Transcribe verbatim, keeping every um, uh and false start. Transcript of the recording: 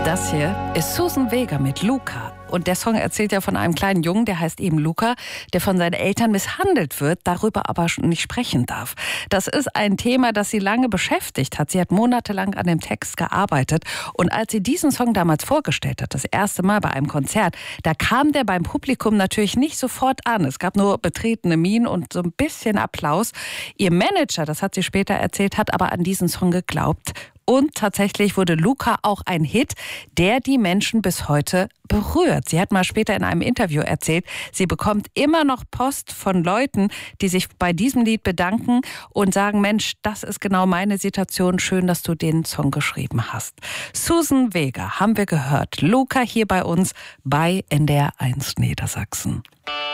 Das hier ist Suzanne Vega mit Luca. Und der Song erzählt ja von einem kleinen Jungen, der heißt eben Luca, der von seinen Eltern misshandelt wird, darüber aber nicht sprechen darf. Das ist ein Thema, das sie lange beschäftigt hat. Sie hat monatelang an dem Text gearbeitet. Und als sie diesen Song damals vorgestellt hat, das erste Mal bei einem Konzert, da kam der beim Publikum natürlich nicht sofort an. Es gab nur betretene Mienen und so ein bisschen Applaus. Ihr Manager, das hat sie später erzählt, hat aber an diesen Song geglaubt. Und tatsächlich wurde Luca auch ein Hit, der die Menschen bis heute berührt. Sie hat mal später in einem Interview erzählt, sie bekommt immer noch Post von Leuten, die sich bei diesem Lied bedanken und sagen, Mensch, das ist genau meine Situation, schön, dass du den Song geschrieben hast. Suzanne Vega haben wir gehört. Luca hier bei uns bei N D R eins Niedersachsen.